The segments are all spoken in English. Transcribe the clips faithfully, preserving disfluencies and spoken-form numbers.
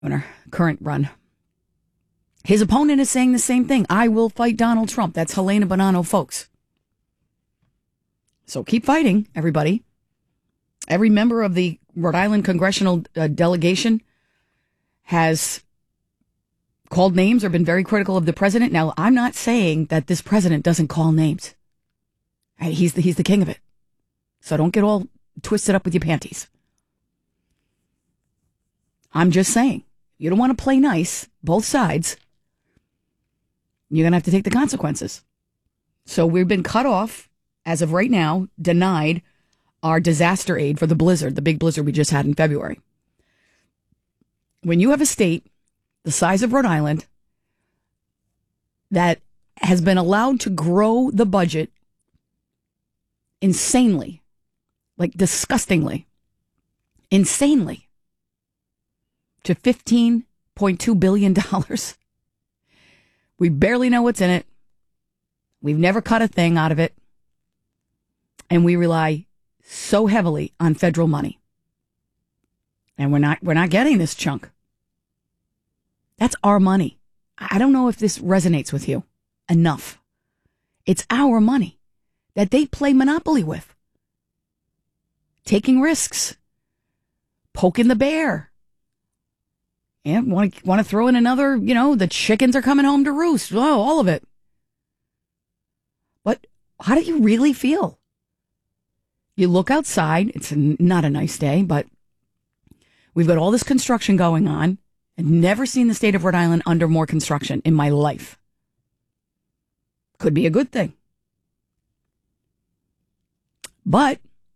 governor, current run. His opponent is saying the same thing. I will fight Donald Trump. That's Helena Bonanno, folks. So keep fighting, everybody. Every member of the Rhode Island congressional uh, delegation has called names or been very critical of the president. Now, I'm not saying that this president doesn't call names. He's the, he's the king of it. So don't get all twisted up with your panties. I'm just saying, you don't want to play nice, both sides. You're going to have to take the consequences. So we've been cut off, as of right now, denied our disaster aid for the blizzard, the big blizzard we just had in February. When you have a state the size of Rhode Island that has been allowed to grow the budget insanely, like disgustingly, insanely, to fifteen point two billion dollars. We barely know what's in it. We've never cut a thing out of it. And we rely so heavily on federal money. And we're not we're not getting this chunk. That's our money. I don't know if this resonates with you enough. It's our money that they play Monopoly with. Taking risks. Poking the bear. And want to want to throw in another, you know, the chickens are coming home to roost. Oh, all of it. But how do you really feel? You look outside. It's a, not a nice day, but we've got all this construction going on. I've never seen the state of Rhode Island under more construction in my life. Could be a good thing. But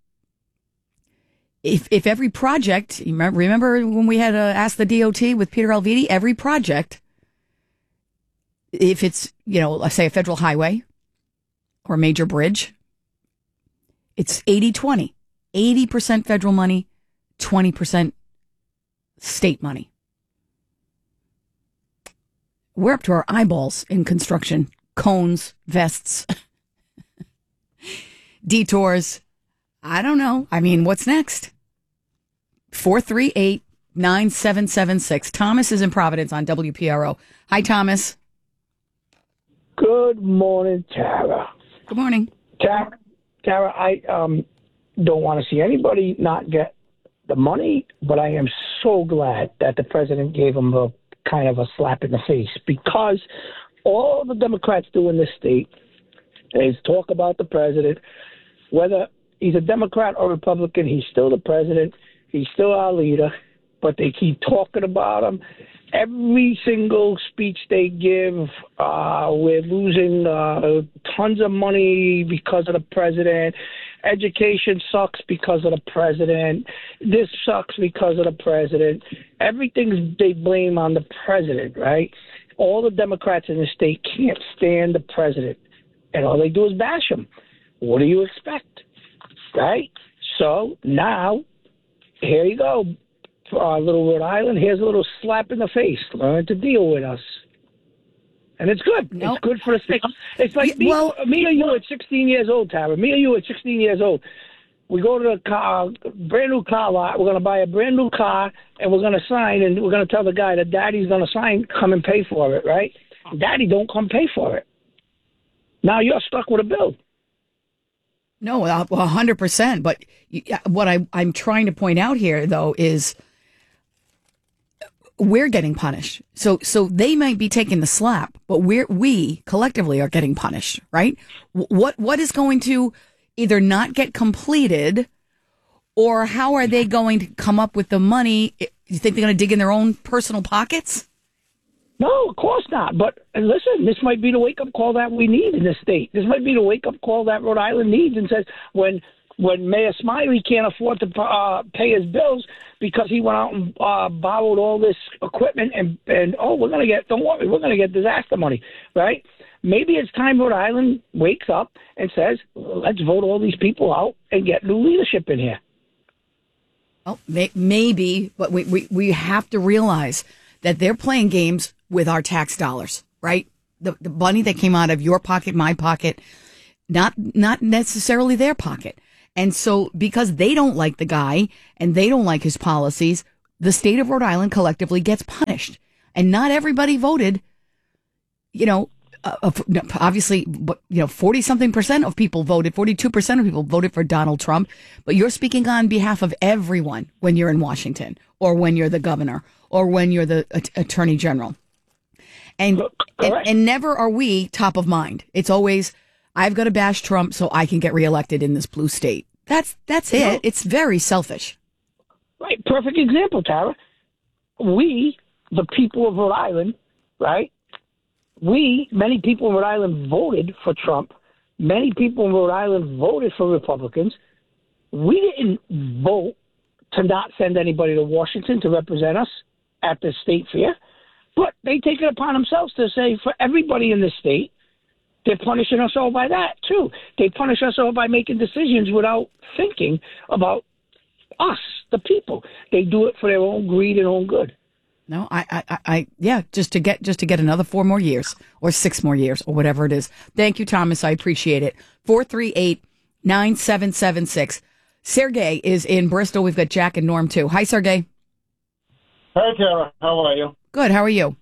if if every project, you remember, remember when we had uh, asked the D O T with Peter Alviti, every project, if it's, you know, let's say a federal highway or a major bridge, it's eighty twenty. eighty percent federal money, twenty percent state money. We're up to our eyeballs in construction. Cones, vests, detours. I don't know. I mean, what's next? four three eight, nine seven seven six. Thomas is in Providence on W P R O. Hi, Thomas. Good morning, Tara. Good morning. Tara, Tara, I um, don't want to see anybody not get the money, but I am so glad that the president gave him a kind of a slap in the face, because all the Democrats do in this state is talk about the president. Whether he's a Democrat or Republican, he's still the president. He's still our leader, but they keep talking about him. Every single speech they give, uh, we're losing uh, tons of money because of the president. Education sucks because of the president. This sucks because of the president. Everything's they blame on the president, right? All the Democrats in the state can't stand the president, and all they do is bash him. What do you expect, right? So now, here you go, uh, little Rhode Island. Here's a little slap in the face. Learn to deal with us. And it's good. Nope. It's good for the state. It's like me, well, me or you at sixteen years old, Tara. Me or you at sixteen years old. We go to the car, brand new car lot. We're going to buy a brand new car, and we're going to sign, and we're going to tell the guy that Daddy's going to sign, come and pay for it, right? Daddy don't come pay for it. Now you're stuck with a bill. No, well, one hundred percent. But what I, I'm trying to point out here, though, is we're getting punished. So so they might be taking the slap, but we're, we collectively are getting punished, right? What What is going to either not get completed, or how are they going to come up with the money? You think they're going to dig in their own personal pockets? No, of course not. But listen, this might be the wake-up call that we need in this state. This might be the wake-up call that Rhode Island needs, and says when when Mayor Smiley can't afford to uh, pay his bills because he went out and uh, borrowed all this equipment, and, and oh, we're going to get, don't worry, we're going to get disaster money, right? Maybe it's time Rhode Island wakes up and says, let's vote all these people out and get new leadership in here. Well, may- maybe, but we, we, we have to realize that they're playing games with our tax dollars, right? The, the money that came out of your pocket, my pocket, not not necessarily their pocket. And so because they don't like the guy and they don't like his policies, the state of Rhode Island collectively gets punished. And not everybody voted, you know, uh, obviously, you know, forty something percent of people voted, forty-two percent of people voted for Donald Trump. But you're speaking on behalf of everyone when you're in Washington, or when you're the governor, or when you're the at- attorney general. And, and and never are we top of mind. It's always, I've got to bash Trump so I can get reelected in this blue state. That's that's it. No. It's very selfish. Right. Perfect example, Tara. We, the people of Rhode Island, right? We, many people in Rhode Island voted for Trump. Many people in Rhode Island voted for Republicans. We didn't vote to not send anybody to Washington to represent us at the state fair. But they take it upon themselves to say for everybody in the state, they're punishing us all by that, too. They punish us all by making decisions without thinking about us, the people. They do it for their own greed and own good. No, I, I, I, yeah, just to get, just to get another four more years or six more years or whatever it is. Thank you, Thomas. I appreciate it. four three eight, nine seven seven six. Sergey is in Bristol. We've got Jack and Norm, too. Hi, Sergey. Hi, Tara. How are you? Good. How are you?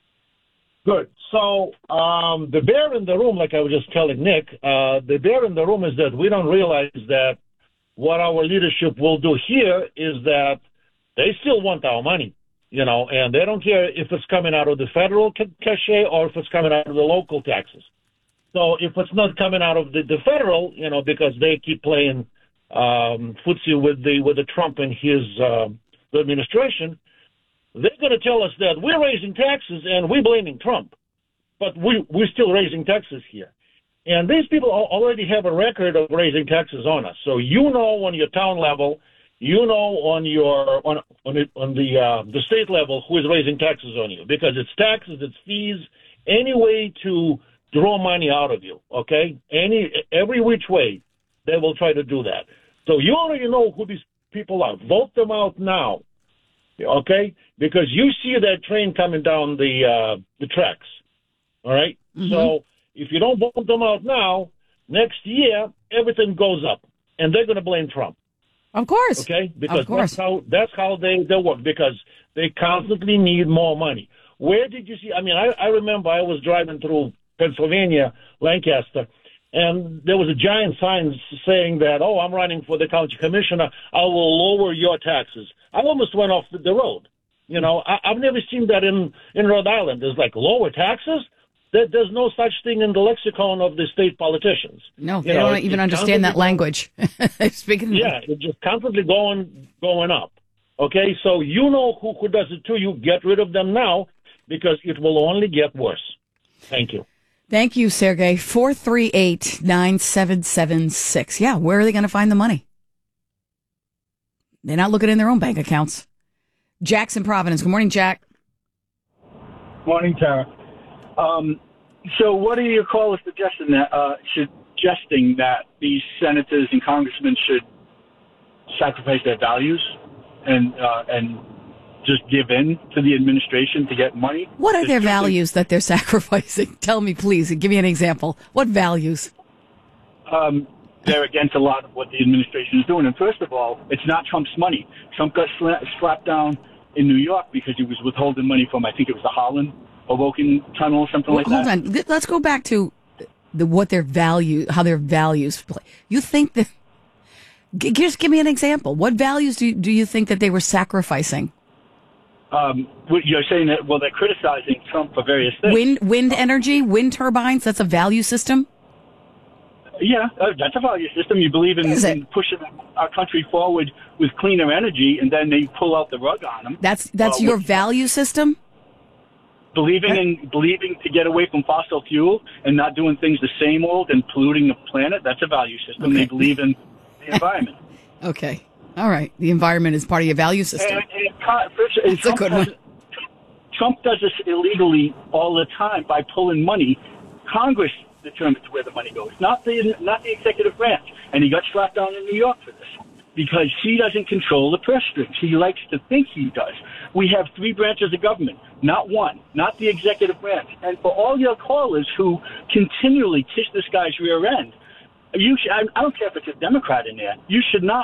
Good. So um, the bear in the room, like I was just telling Nick, uh, the bear in the room is that we don't realize that what our leadership will do here is that they still want our money, you know, and they don't care if it's coming out of the federal cachet or if it's coming out of the local taxes. So if it's not coming out of the, the federal, you know, because they keep playing um, footsie with the with the Trump and his uh, administration, they're going to tell us that we're raising taxes and we're blaming Trump, but we, we're still raising taxes here. And these people already have a record of raising taxes on us. So you know on your town level, you know on your on on, it, on the uh, the state level who is raising taxes on you, because it's taxes, it's fees, any way to draw money out of you. Okay, any every which way they will try to do that. So you already know who these people are. Vote them out now. Okay, because you see that train coming down the uh, the tracks. All right. Mm-hmm. So if you don't vote them out now, next year everything goes up, and they're going to blame Trump. Of course. Okay, because of course. that's how that's how they, they work, because they constantly need more money. Where did you see? I mean, I, I remember I was driving through Pennsylvania, Lancaster, and there was a giant sign saying that, oh, I'm running for the county commissioner. I will lower your taxes. I almost went off the road. You know, I, I've never seen that in, in Rhode Island. There's like lower taxes. There, there's no such thing in the lexicon of the state politicians. No, they you know, don't even understand that language. Speaking yeah, it's just constantly going going up. Okay, so you know who, who does it too. You get rid of them now, because it will only get worse. Thank you. Thank you, Sergey. four three eight, nine seven seven six. Yeah, where are they going to find the money? They're not looking in their own bank accounts. Jack's in Providence. Good morning, Jack. Morning, Tara. Um, so what do you call a suggestion that, uh, suggesting that these senators and congressmen should sacrifice their values and uh, and just give in to the administration to get money? What are their values that they're sacrificing? Tell me, please. Give me an example. What values? Um, they're against a lot of what the administration is doing. And first of all, it's not Trump's money. Trump got sla- slapped down in New York because he was withholding money from, I think it was the Holland Hoboken Tunnel or something well, like hold that. Hold on. Let's go back to the what their value, how their values play. You think that, g- just give me an example. What values do you, do you think that they were sacrificing? Um, you're saying that, well, they're criticizing Trump for various things. Wind, wind energy, wind turbines, that's a value system? Yeah, uh, that's a value system. You believe in, in pushing our country forward with cleaner energy, and then they pull out the rug on them. That's that's uh, your value system? Believing in believing to get away from fossil fuel and not doing things the same old and polluting the planet, that's a value system. Okay. They believe in the environment. Okay. All right. The environment is part of your value system. And, and, and that's Trump a good does, one. Trump does this illegally all the time by pulling money. Congress determines where the money goes, not the not the executive branch. And he got slapped down in New York for this because he doesn't control the purse strings. He likes to think he does. We have three branches of government, not one, not the executive branch. And for all your callers who continually kiss this guy's rear end, you should, I, I don't care if it's a Democrat in there, you should not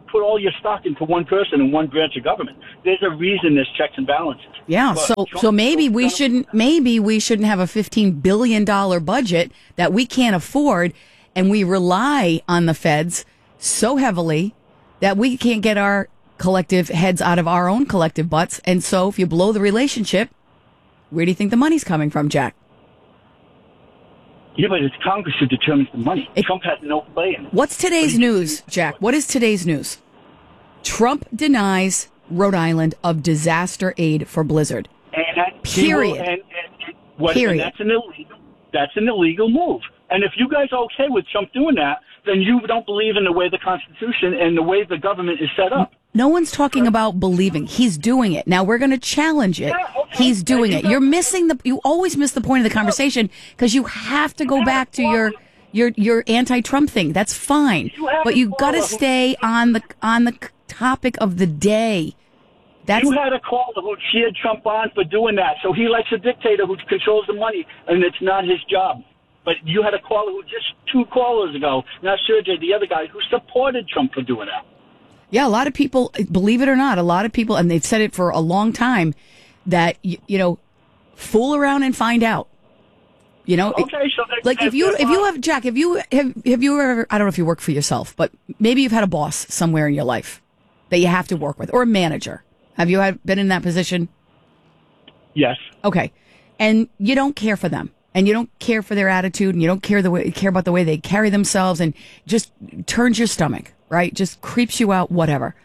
put all your stock into one person and one branch of government. There's a reason there's checks and balances. Yeah, But so Trump- so maybe we shouldn't maybe we shouldn't have a fifteen billion dollars budget that we can't afford, and we rely on the feds so heavily that we can't get our collective heads out of our own collective butts. And so if you blow the relationship, where do you think the money's coming from, Jack? Yeah, but it's Congress who determines the money. It- Trump has no play in it. What's today's news, Jack? What is today's news? Trump denies Rhode Island of disaster aid for blizzard. And that, Period. Will, and, and, and, what, Period. and that's an illegal. That's an illegal move. And if you guys are okay with Trump doing that, then you don't believe in the way the Constitution and the way the government is set up. No one's talking about believing. He's doing it. Now we're going to challenge it. Yeah, okay. He's doing And it. you You're don't- missing the, you always miss the point of the conversation because you have to go back to your, your, your anti-Trump thing. That's fine. You have But to you got to follow- stay on the, on the topic of the day. That's, You had a caller who cheered Trump on for doing that. So he likes a dictator who controls the money, and it's not his job. But you had a caller who just two callers ago, not Sergey, the other guy, who supported Trump for doing that. yeah, a lot of people, believe it or not, a lot of people, and they've said it for a long time, that, you, you know, fool around and find out. You know, Okay, so that- like if that- you that- if you have Jack, if you have have you ever, I don't know if you work for yourself, but maybe you've had a boss somewhere in your life that you have to work with, or a manager. Have you had, been in that position? Yes. Okay, and you don't care for them, and you don't care for their attitude, and you don't care the way care about the way they carry themselves, and just turns your stomach, right? Just creeps you out, whatever.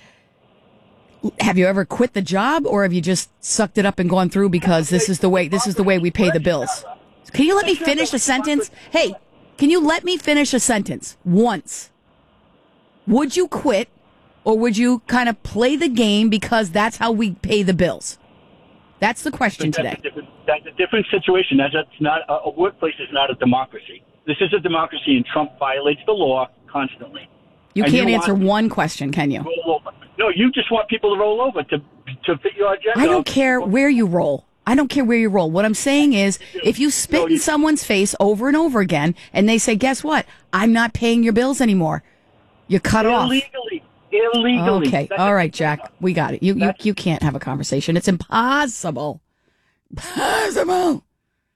Have you ever quit the job, or have you just sucked it up and gone through because this is the way this is the way we pay the bills? Can you let me finish a sentence? Hey, can you let me finish a sentence once? Would you quit, or would you kind of play the game because that's how we pay the bills? That's the question But that's today. a different, that's a different situation. That's, that's not a, a workplace is not a democracy. This is a democracy, and Trump violates the law constantly. You And can't you answer want- one question, can you? Roll over. No, you just want people to roll over to to fit your agenda. I don't care where you roll. I don't care where you roll. What I'm saying is, if you spit No, in you- someone's face over and over again, and they say, guess what? I'm not paying your bills anymore. You're cut off. Illegally. Illegally. Okay. That's- All right, Jack. We got it. You, you, That's- you can't have a conversation. It's impossible. Impossible.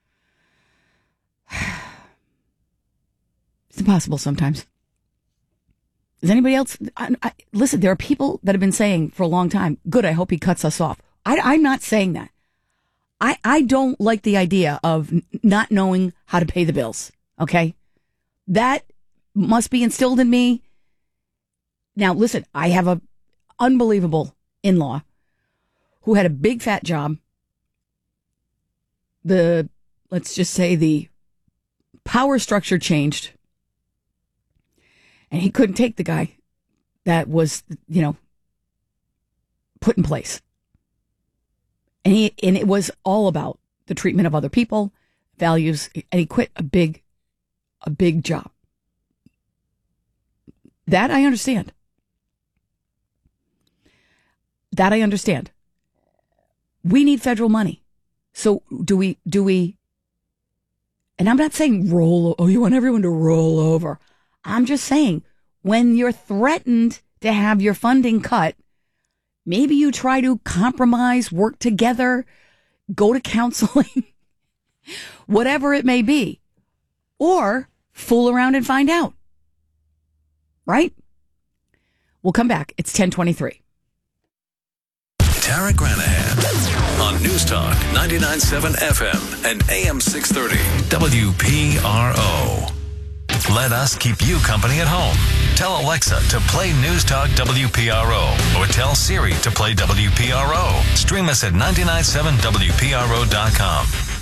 It's impossible sometimes. Is anybody else? I, I, listen, there are people that have been saying for a long time, good, I hope he cuts us off. I, I'm not saying that. I, I don't like the idea of n- not knowing how to pay the bills. Okay. That must be instilled in me. Now, listen, I have a unbelievable in-law who had a big fat job. The, let's just say the power structure changed. And he couldn't take the guy that was, you know, put in place. And he, and it was all about the treatment of other people, values, and he quit a big, a big job. That I understand. That I understand. We need federal money. So do we, do we, and I'm not saying roll, oh, you want everyone to roll over. I'm just saying, when you're threatened to have your funding cut, maybe you try to compromise, work together, go to counseling, whatever it may be, or fool around and find out. Right? We'll come back. It's ten twenty-three. Tara Granahan on News Talk ninety-nine point seven F M and A M six thirty W P R O. Let us keep you company at home. Tell Alexa to play News Talk W P R O or tell Siri to play W P R O. Stream us at nine nine seven W P R O dot com.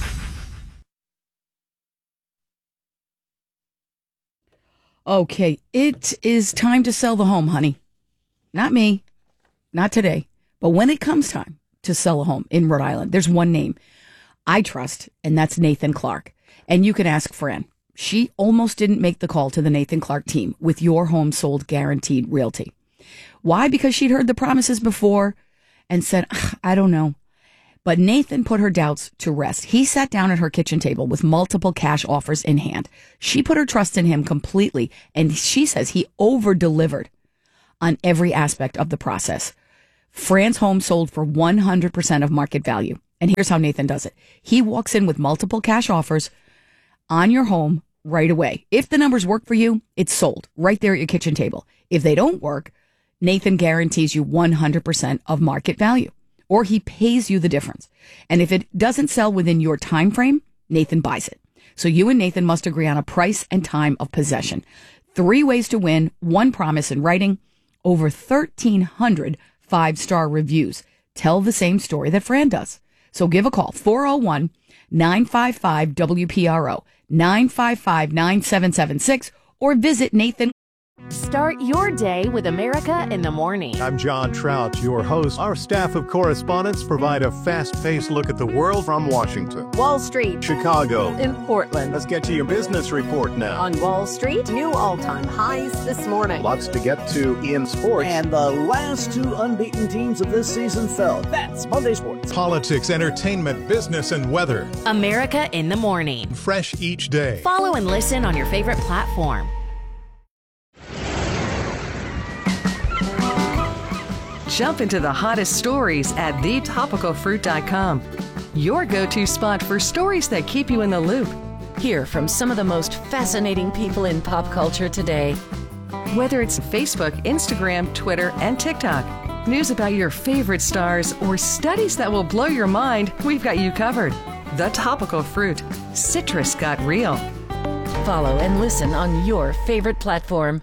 Okay, it is time to sell the home, honey. Not me, not today. But when it comes time to sell a home in Rhode Island, there's one name I trust, and that's Nathan Clark. And you can ask Fran. She almost didn't make the call to the Nathan Clark team with Your Home Sold Guaranteed Realty. Why? Because she'd heard the promises before and said, I don't know. But Nathan put her doubts to rest. He sat down at her kitchen table with multiple cash offers in hand. She put her trust in him completely, and she says he over-delivered. on every aspect of the process. Fran's home sold for one hundred percent of market value. And here's how Nathan does it. He walks in with multiple cash offers on your home right away. If the numbers work for you, it's sold right there at your kitchen table. If they don't work, Nathan guarantees you one hundred percent of market value, or he pays you the difference. And if it doesn't sell within your time frame, Nathan buys it. So you and Nathan must agree on a price and time of possession. Three ways to win, one promise in writing, over thirteen hundred five-star reviews. Tell the same story that Fran does. So give a call, four oh one, nine five five, W P R O, nine five five, nine seven seven six, or visit Nathan. Start your day with America in the Morning. I'm John Trout, your host. Our staff of correspondents provide a fast-paced look at the world from Washington, Wall Street, Chicago, in Portland. Let's get to your business report now. On Wall Street, new all-time highs this morning. Lots to get to in sports. And the last two unbeaten teams of this season fell. That's Monday Sports. Politics, entertainment, business, and weather. America in the Morning. Fresh each day. Follow and listen on your favorite platform. Jump into the hottest stories at the topical fruit dot com. Your go-to spot for stories that keep you in the loop. Hear from some of the most fascinating people in pop culture today. Whether it's Facebook, Instagram, Twitter, and TikTok, news about your favorite stars, or studies that will blow your mind, we've got you covered. The Topical Fruit. Citrus got real. Follow and listen on your favorite platform.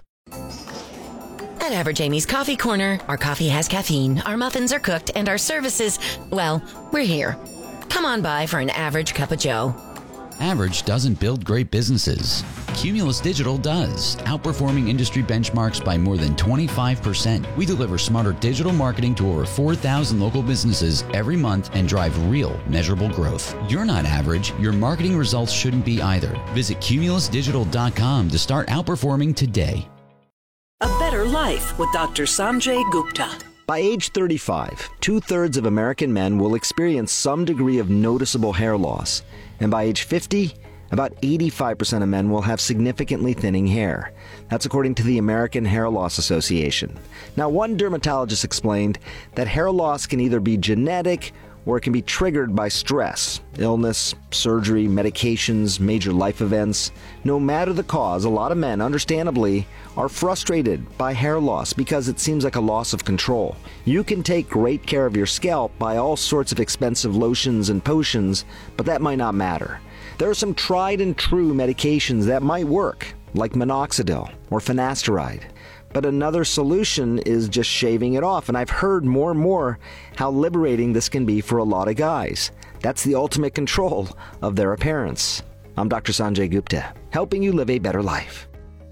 At Average Amy's Coffee Corner, our coffee has caffeine, our muffins are cooked, and our services, well, we're here. Come on by for an average cup of joe. Average doesn't build great businesses. Cumulus Digital does, outperforming industry benchmarks by more than twenty-five percent. We deliver smarter digital marketing to over four thousand local businesses every month and drive real, measurable growth. You're not average. Your marketing results shouldn't be either. Visit cumulus digital dot com to start outperforming today. A Better Life with Doctor Sanjay Gupta. By age thirty-five, two-thirds of American men will experience some degree of noticeable hair loss. And by age fifty, about eighty-five percent of men will have significantly thinning hair. That's according to the American Hair Loss Association. Now, one dermatologist explained that hair loss can either be genetic or it can be triggered by stress, illness, surgery, medications, major life events. No matter the cause, a lot of men, understandably, are frustrated by hair loss because it seems like a loss of control. You can take great care of your scalp by all sorts of expensive lotions and potions, but that might not matter. There are some tried and true medications that might work, like minoxidil or finasteride. But another solution is just shaving it off, and I've heard more and more how liberating this can be for a lot of guys. That's the ultimate control of their appearance. I'm Doctor Sanjay Gupta, helping you live a better life.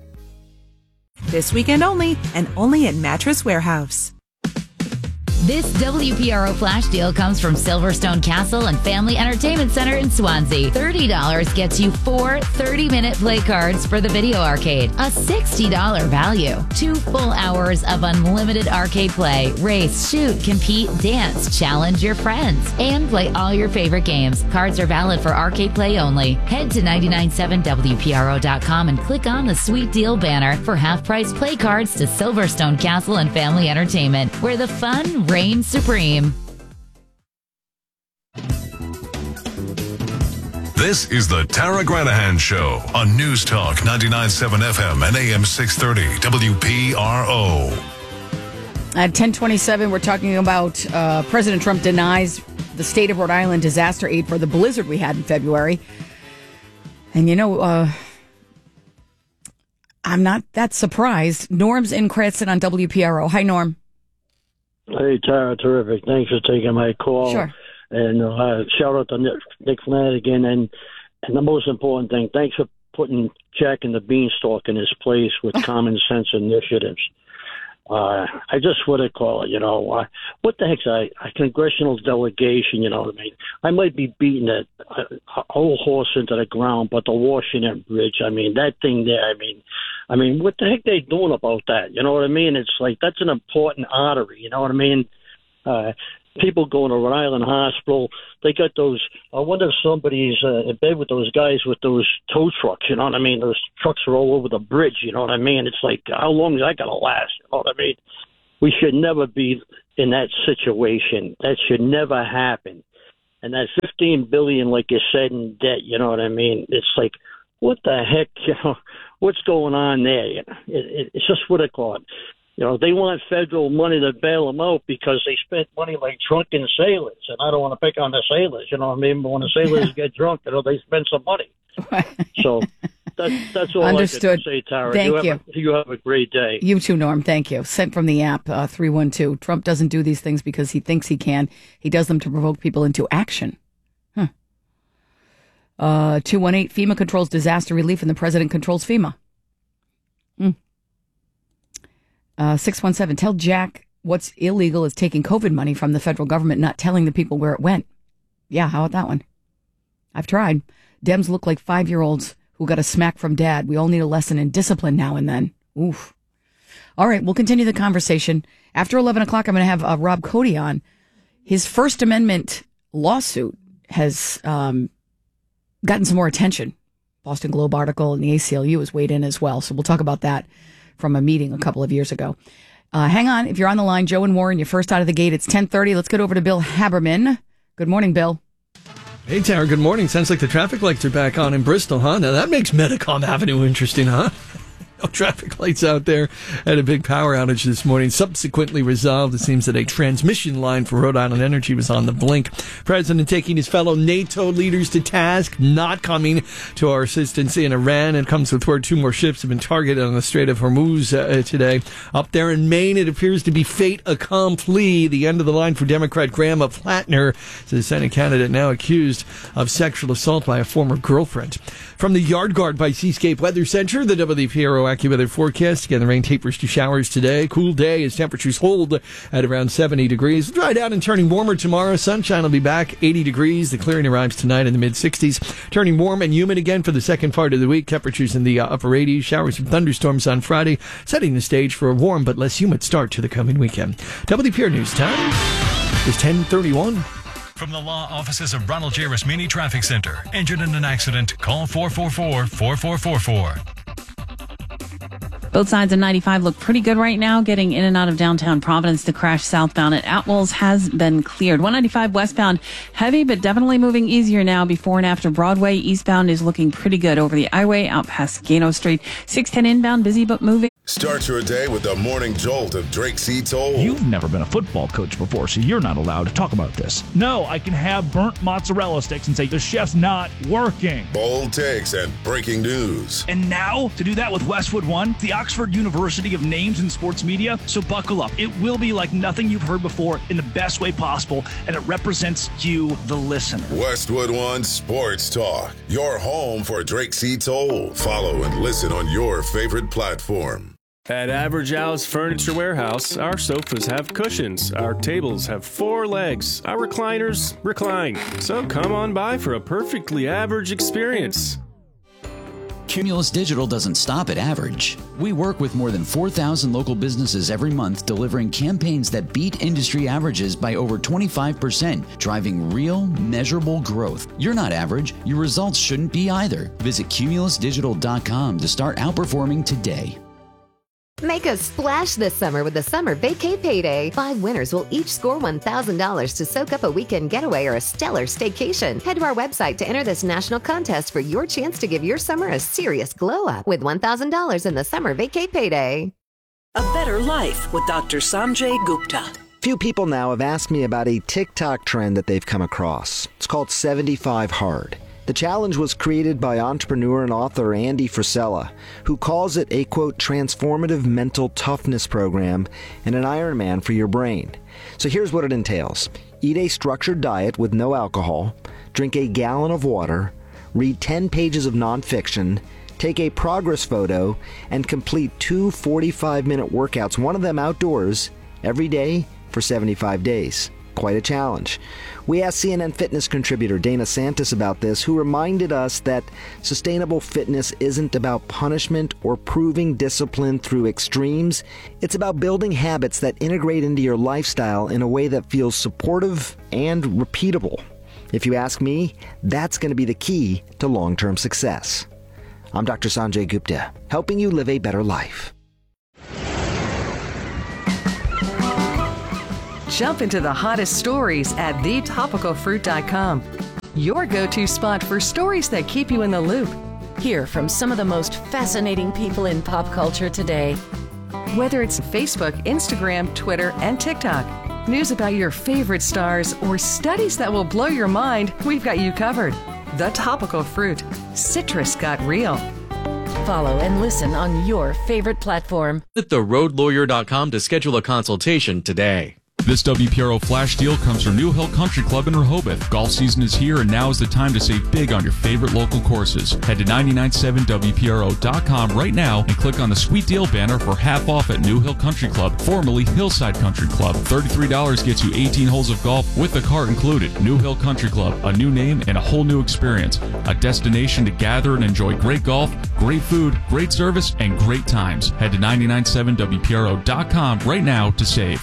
This weekend only, and only at Mattress Warehouse. This W P R O flash deal comes from Silverstone Castle and Family Entertainment Center in Swansea. thirty dollars gets you four thirty-minute play cards for the video arcade. A sixty dollars value. Two full hours of unlimited arcade play. Race, shoot, compete, dance, challenge your friends, and play all your favorite games. Cards are valid for arcade play only. Head to nine nine seven W P R O dot com and click on the Sweet Deal banner for half-price play cards to Silverstone Castle and Family Entertainment, where the fun reigns supreme. This is the Tara Granahan Show on News Talk ninety-nine point seven F M and A M six thirty W P R O. At ten twenty-seven, we're talking about uh, President Trump denies the state of Rhode Island disaster aid for the blizzard we had in February. And, you know, uh, I'm not that surprised. Norm's in Cranston on W P R O. Hi, Norm. Hey, Tara, terrific. Thanks for taking my call. Sure. And uh, shout out to Nick, Nick Flanagan. And, and the most important thing, thanks for putting Jack and the Beanstalk in his place with common sense initiatives. Uh, I just what I call it, you know, uh, what the heck's a, a congressional delegation, you know what I mean? I might be beating a, a, a whole horse into the ground, but the Washington Bridge, I mean, that thing there, I mean, I mean, what the heck they doing about that? You know what I mean? It's like, that's an important artery, you know what I mean? Uh, people going to Rhode Island Hospital. They got those. I wonder if somebody's uh, in bed with those guys with those tow trucks. You know what I mean? Those trucks are all over the bridge. You know what I mean? It's like, how long is that going to last? You know what I mean? We should never be in that situation. That should never happen. And that fifteen billion dollars, like you said, in debt, you know what I mean? It's like, what the heck, you know, what's going on there? You know, it, it, it's just what I call it. You know, they want federal money to bail them out because they spent money like drunken sailors. And I don't want to pick on the sailors, you know what I mean? But when the sailors get drunk, you know, they spend some money. So that, that's all Understood. I can say, Tara. Thank you. Have you. A, you have a great day. You too, Norm. Thank you. Sent from the app, uh, three one two. Trump doesn't do these things because he thinks he can. He does them to provoke people into action. Huh. Uh, two one eight, FEMA controls disaster relief and the president controls FEMA. Hmm. Uh, six one seven, tell Jack what's illegal is taking COVID money from the federal government, not telling the people where it went. Yeah, how about that one? I've tried. Dems look like five-year-olds who got a smack from dad. We all need a lesson in discipline now and then. Oof. All right, we'll continue the conversation. After eleven o'clock, I'm going to have uh, Rob Cody on. His First Amendment lawsuit has um, gotten some more attention. Boston Globe article and the A C L U has weighed in as well. So we'll talk about that from a meeting a couple of years ago. Uh, hang on. If you're on the line, Joe and Warren, you're first out of the gate. It's ten thirty. Let's get over to Bill Haberman. Good morning, Bill. Hey, Tara, good morning. Sounds like the traffic lights are back on in Bristol, huh? Now, that makes Medicom Avenue interesting, huh? No traffic lights out there. Had a big power outage this morning. Subsequently resolved. It seems that a transmission line for Rhode Island Energy was on the blink. President taking his fellow NATO leaders to task, not coming to our assistance in Iran. It comes with word two more ships have been targeted on the Strait of Hormuz uh, today. Up there in Maine, it appears to be fait accompli. The end of the line for Democrat Graham Flatner, the Senate candidate now accused of sexual assault by a former girlfriend. From the Yard Guard by Seascape Weather Center, the W P R O AccuWeather forecast. Again, the rain tapers to showers today. Cool day as temperatures hold at around seventy degrees. Dry down and turning warmer tomorrow. Sunshine will be back, eighty degrees. The clearing arrives tonight in the mid-sixties. Turning warm and humid again for the second part of the week. Temperatures in the uh, upper eighties. Showers and thunderstorms on Friday, setting the stage for a warm but less humid start to the coming weekend. W P R News time is ten thirty-one. From the law offices of Ronald J. Rasmini Traffic Center. Injured in an accident? Call four four four, four four four four. Both sides of ninety-five look pretty good right now. Getting in and out of downtown Providence, the crash southbound at Atwells has been cleared. one ninety-five westbound, heavy, but definitely moving easier now. Before and after Broadway, eastbound is looking pretty good over the I-Way out past Gano Street. six ten inbound, busy but moving. Start your day with the morning jolt of Drake C. Toll. You've never been a football coach before, so you're not allowed to talk about this. No, I can have burnt mozzarella sticks and say the chef's not working. Bold takes and breaking news. And now, to do that with Westwood One, the Oxford University of names in sports media. So buckle up. It will be like nothing you've heard before in the best way possible, and it represents you, the listener. Westwood One Sports Talk, your home for Drake C. Toll. Follow and listen on your favorite platform. At Average Al's Furniture Warehouse, our sofas have cushions, our tables have four legs, our recliners recline. So come on by for a perfectly average experience. Cumulus Digital doesn't stop at average. We work with more than four thousand local businesses every month, delivering campaigns that beat industry averages by over twenty-five percent, driving real, measurable growth. You're not average. Your results shouldn't be either. Visit cumulus digital dot com to start outperforming today. Make a splash this summer with the Summer Vacay Payday. Five winners will each score one thousand dollars to soak up a weekend getaway or a stellar staycation. Head to our website to enter this national contest for your chance to give your summer a serious glow-up with one thousand dollars in the Summer Vacay Payday. A Better Life with Doctor Sanjay Gupta. Few people now have asked me about a TikTok trend that they've come across. It's called seventy-five hard. The challenge was created by entrepreneur and author Andy Frisella, who calls it a, quote, transformative mental toughness program and an Ironman for your brain. So here's what it entails. Eat a structured diet with no alcohol, drink a gallon of water, read ten pages of nonfiction, take a progress photo, and complete two forty-five minute workouts, one of them outdoors, every day for seventy-five days. quite a challenge. We asked C N N Fitness contributor Dana Santis about this, who reminded us that sustainable fitness isn't about punishment or proving discipline through extremes. It's about building habits that integrate into your lifestyle in a way that feels supportive and repeatable. If you ask me, that's going to be the key to long-term success. I'm Doctor Sanjay Gupta, helping you live a better life. Jump into the hottest stories at the topical fruit dot com. Your go-to spot for stories that keep you in the loop. Hear from some of the most fascinating people in pop culture today. Whether it's Facebook, Instagram, Twitter, and TikTok, news about your favorite stars, or studies that will blow your mind, we've got you covered. The Topical Fruit. Citrus got real. Follow and listen on your favorite platform. Visit the road lawyer dot com to schedule a consultation today. This W P R O flash deal comes from New Hill Country Club in Rehoboth. Golf season is here, and now is the time to save big on your favorite local courses. Head to nine nine seven W P R O dot com right now and click on the Sweet Deal banner for half off at New Hill Country Club, formerly Hillside Country Club. thirty-three dollars gets you eighteen holes of golf with the cart included. New Hill Country Club, a new name and a whole new experience. A destination to gather and enjoy great golf, great food, great service, and great times. Head to nine nine seven W P R O dot com right now to save.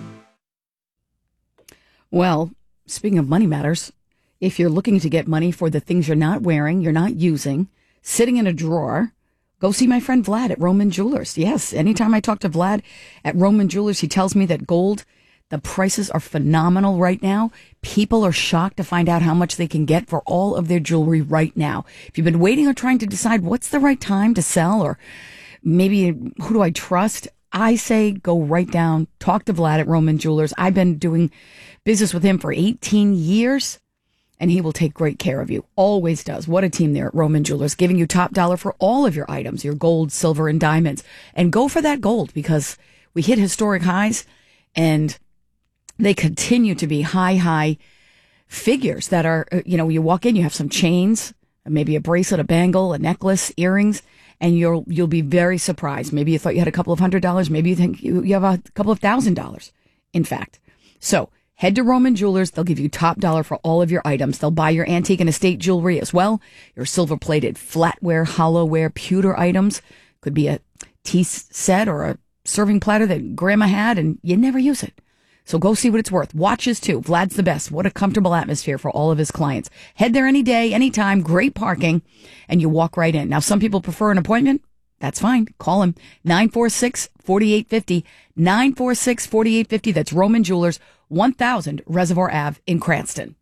Well, speaking of money matters, if you're looking to get money for the things you're not wearing, you're not using, sitting in a drawer, go see my friend Vlad at Roman Jewelers. Yes, anytime I talk to Vlad at Roman Jewelers, he tells me that gold, the prices are phenomenal right now. People are shocked to find out how much they can get for all of their jewelry right now. If you've been waiting or trying to decide what's the right time to sell, or maybe who do I trust, I say go right down, talk to Vlad at Roman Jewelers. I've been doing business with him for eighteen years, and he will take great care of you. Always does. What a team there at Roman Jewelers, giving you top dollar for all of your items, your gold, silver, and diamonds. And go for that gold, because we hit historic highs, and they continue to be high, high figures that are, you know, you walk in, you have some chains, maybe a bracelet, a bangle, a necklace, earrings, and you'll you'll be very surprised. Maybe you thought you had a couple of hundred dollars. Maybe you think you, you have a couple of thousand dollars, in fact. So head to Roman Jewelers. They'll give you top dollar for all of your items. They'll buy your antique and estate jewelry as well, your silver-plated flatware, hollowware, pewter items. Could be a tea set or a serving platter that Grandma had, and you never use it. So go see what it's worth. Watches, too. Vlad's the best. What a comfortable atmosphere for all of his clients. Head there any day, anytime. Great parking, and you walk right in. Now, some people prefer an appointment. That's fine. Call him. nine four six, four eight five zero. nine four six, four eight five zero. That's Roman Jewelers, one thousand Reservoir Avenue in Cranston.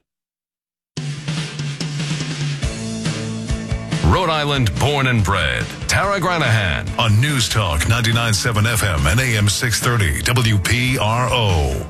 Rhode Island born and bred. Tara Granahan on News Talk ninety-nine point seven F M and A M six thirty W P R O.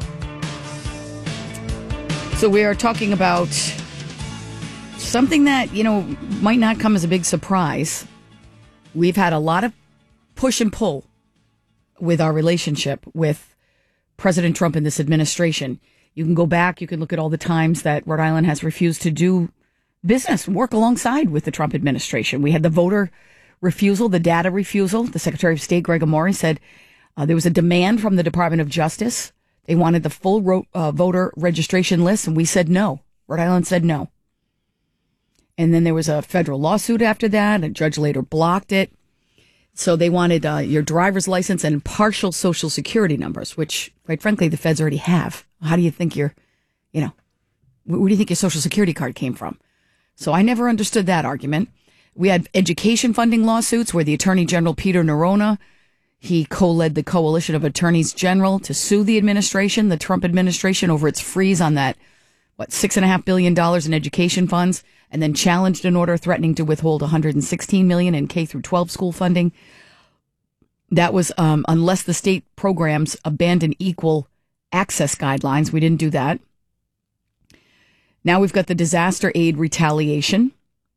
So we are talking about something that, you know, might not come as a big surprise. We've had a lot of push and pull with our relationship with President Trump and this administration. You can go back, you can look at all the times that Rhode Island has refused to do business, work alongside with the Trump administration. We had the voter refusal, the data refusal. The Secretary of State, Greg Amore, said uh, there was a demand from the Department of Justice. They wanted the full ro- uh, voter registration list, and we said no. Rhode Island said no. And then there was a federal lawsuit after that. A judge later blocked it. So they wanted uh, your driver's license and partial Social Security numbers, which, quite frankly, the feds already have. How do you think your, you know, where do you think your Social Security card came from? So I never understood that argument. We had education funding lawsuits where the Attorney General, Peter Nerona, he co-led the coalition of attorneys general to sue the administration, the Trump administration, over its freeze on that, what, six and a half billion dollars in education funds, and then challenged an order threatening to withhold one hundred sixteen million dollars in K through twelve school funding. That was um, unless the state programs abandon equal access guidelines. We didn't do that. Now we've got the disaster aid retaliation,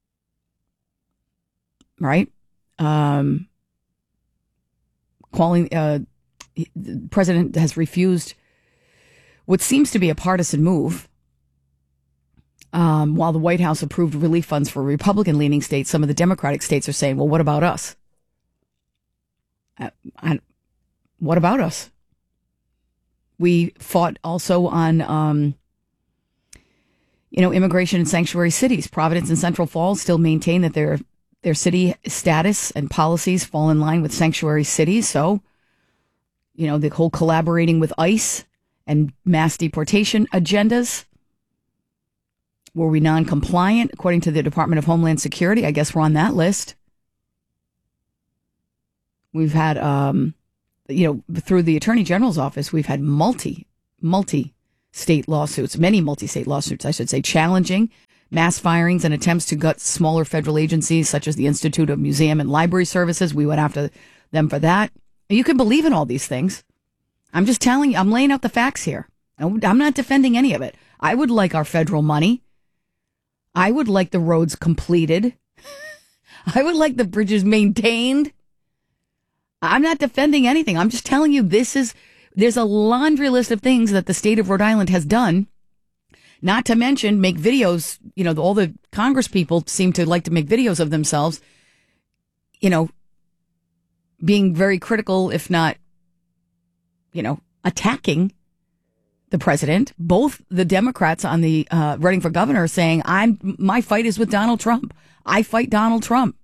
right? Um, calling, uh, the president has refused what seems to be a partisan move. Um, while the White House approved relief funds for Republican-leaning states, some of the Democratic states are saying, well, what about us? Uh, I, what about us? We fought also on, um, you know, immigration and sanctuary cities. Providence and Central Falls still maintain that their their city status and policies fall in line with sanctuary cities. So, you know, the whole collaborating with ICE and mass deportation agendas. Were we non-compliant according to the Department of Homeland Security? I guess we're on that list. We've had, um, you know, through the Attorney General's office, we've had multi, multi-state lawsuits, many multi-state lawsuits, I should say, challenging mass firings and attempts to gut smaller federal agencies such as the Institute of Museum and Library Services. We went after them for that. You can believe in all these things. I'm just telling you, I'm laying out the facts here. I'm not defending any of it. I would like our federal money. I would like the roads completed. I would like the bridges maintained. I'm not defending anything. I'm just telling you this is, there's a laundry list of things that the state of Rhode Island has done, not to mention make videos. You know, all the Congress people seem to like to make videos of themselves, you know, being very critical, if not, you know, attacking the president. Both the Democrats on the uh, running for governor saying, I'm, my fight is with Donald Trump. I fight Donald Trump.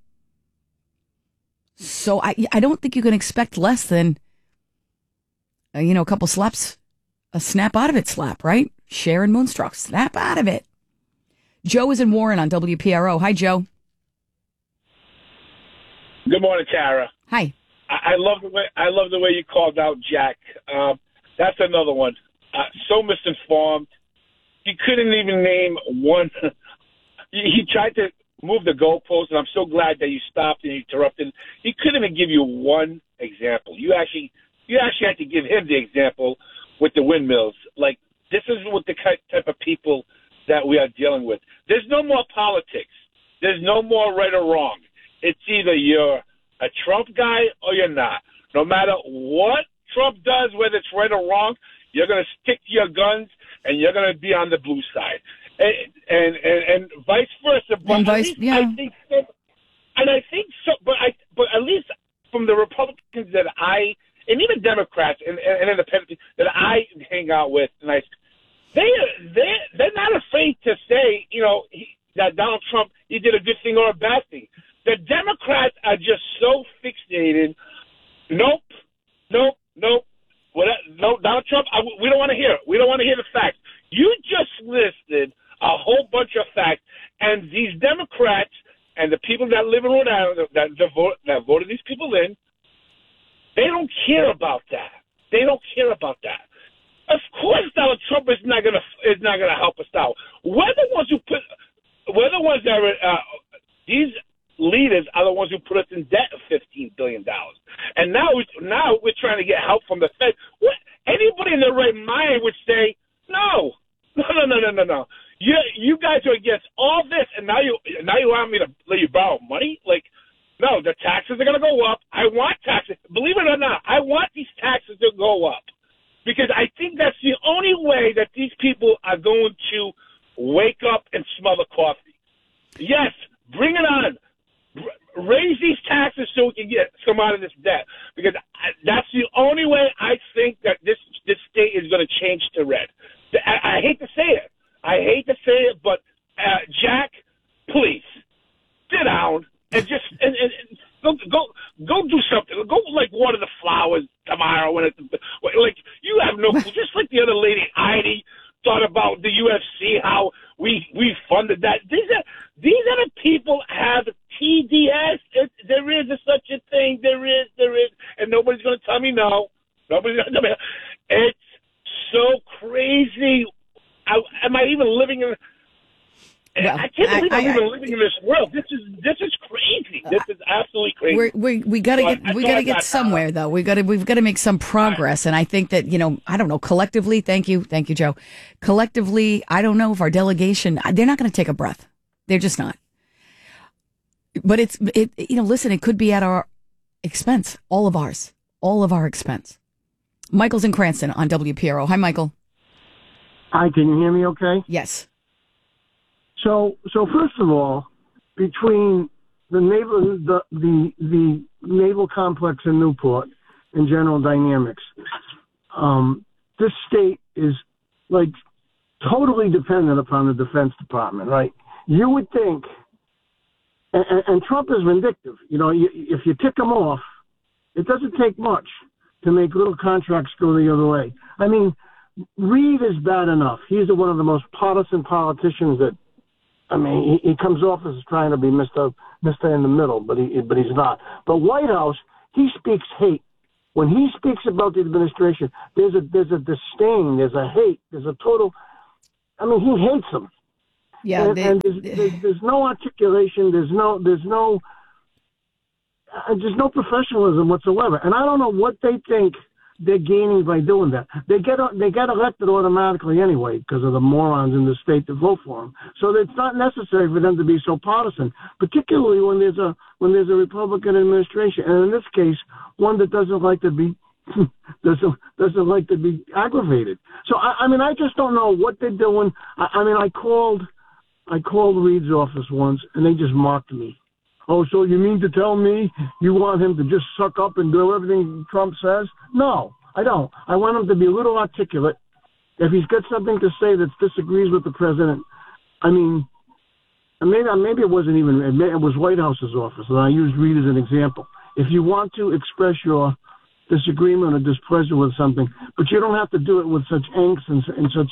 So I, I don't think you can expect less than, uh, you know, a couple slaps, a snap out of it slap, right? Sharon Moonstruck, snap out of it. Joe is in Warren on W P R O. Hi, Joe. Good morning, Tara. Hi. I, I love the way I love the way you called out Jack. Um, that's another one. Uh, so misinformed. He couldn't even name one. he, he tried to move the goalpost, and I'm so glad that you stopped and you interrupted. He couldn't even give you one example. You actually, you actually had to give him the example with the windmills. Like, this is what the type of people that we are dealing with. There's no more politics. There's no more right or wrong. It's either you're a Trump guy or you're not. No matter what Trump does, whether it's right or wrong, you're going to stick to your guns and you're going to be on the blue side. And and, and, and vice versa. But and vice, yeah. I think so, and I think so, but I, but at least from the Republicans that I, and even Democrats and, and independents that I hang out with, and I, they, they, they're not afraid to say, you know, he, that Donald Trump, he did a good thing or a bad thing. The Democrats are just so fixated. Nope, nope, nope. What, no, Donald Trump, I, we don't want to hear it. We don't want to hear the facts. You just listed a whole bunch of facts, and these Democrats and the people that live in Rhode Island that, that, vote, that voted these people in, they don't care about that. They don't care about that. Of course, Donald Trump is not gonna is not gonna help us out. We're the ones who put. We're the ones that are. Uh, these leaders are the ones who put us in debt of fifteen billion dollars, and now we, now we're trying to get help from the Fed. What, anybody in their right mind would say, no, no, no, no, no, no, no. You you guys are against all this, and now you now you want me to let you borrow money? Like, no, the taxes are going to go up. I want taxes. Believe it or not, I want these taxes to go up because I think that's the only way that these people are going to wake up and smell the coffee. Yes, bring it on. Raise these taxes so we can get come out of this debt, because that's the only way I think that this this state is going to change to red. I, I hate to say it. I hate to say it, but uh, Jack, please sit down and just and, and, and go go go do something. Go like water the flowers tomorrow when it's like you have no clue. Just like the other lady Heidi thought about the U F C, how we we funded that. These are these are the people have T D S. It, there is a, such a thing. There is there is, and nobody's going to tell me no. Nobody's going to tell me no. It's so crazy. I, am I even living in? Well, I can't believe I, I'm I, even I, living in this world. This is this is crazy. This is absolutely crazy. We're, we we got to get we got to get somewhere time. though. We got to we've got to make some progress. Right. And I think that you know I don't know collectively. Thank you, thank you, Joe. Collectively, I don't know if our delegation they're not going to take a breath. They're just not. But it's it you know listen. It could be at our expense, all of ours, all of our expense. Michael's in Cranston on W P R O. Hi, Michael. Hi, can you hear me okay? Yes. So, so first of all, between the naval, the, the, the naval complex in Newport and General Dynamics, um, this state is like totally dependent upon the Defense Department, right? You would think, and, and, and Trump is vindictive. You know, you, if you tick him off, it doesn't take much to make little contracts go the other way. I mean, Reid is bad enough. He's one of the most partisan politicians that, I mean, he, he comes off as trying to be Mister Mister in the middle, but he but he's not. But White House, he speaks hate. When he speaks about the administration, there's a there's a disdain, there's a hate, there's a total. I mean, he hates them. Yeah, and, they, and there's, there's, there's no articulation. There's no there's no uh, there's no professionalism whatsoever. And I don't know what they think they're gaining by doing that. They get they get elected automatically anyway because of the morons in the state that vote for them. So it's not necessary for them to be so partisan, particularly when there's a when there's a Republican administration, and in this case, one that doesn't like to be doesn't doesn't like to be aggravated. So I, I mean, I just don't know what they're doing. I, I mean, I called I called Reid's office once, and they just mocked me. Oh, so you mean to tell me you want him to just suck up and do everything Trump says? No, I don't. I want him to be a little articulate. If he's got something to say that disagrees with the president, I mean, maybe maybe it wasn't even, it was White House's office, and I used Reid as an example. If you want to express your disagreement or displeasure with something, but you don't have to do it with such angst and, and such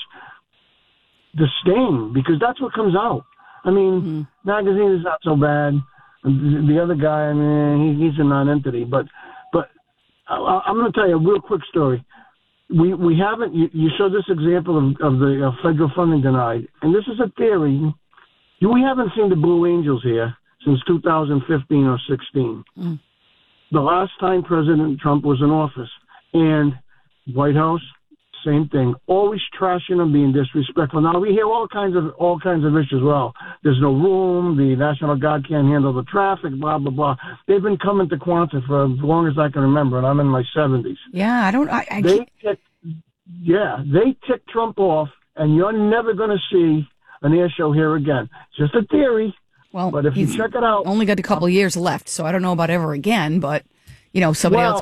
disdain, because that's what comes out. I mean, mm-hmm. Magazine is not so bad. The other guy, I mean, he, he's a non-entity. But but I, I'm going to tell you a real quick story. We we haven't, you, you showed this example of, of the uh, federal funding denied, and this is a theory. We haven't seen the Blue Angels here since two thousand fifteen or sixteen. Mm. The last time President Trump was in office. And White House, same thing. Always trashing and being disrespectful. Now, we hear all kinds of all kinds of issues. Well, there's no room. The National Guard can't handle the traffic, blah, blah, blah. They've been coming to Quonset for as long as I can remember, and I'm in my seventies. Yeah, I don't... I, I they tick, yeah, they tick Trump off, and you're never going to see an air show here again. It's just a theory. Well, but if you check it out... only got a couple of years left, so I don't know about ever again, but, you know, somebody well, else...